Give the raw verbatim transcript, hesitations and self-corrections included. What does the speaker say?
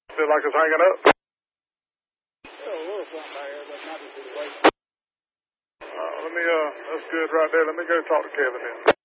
Feel like it's hanging up? Yeah, a little something there, but not as good weight. Uh, let me, uh, that's good right there. Let me go talk to Kevin then.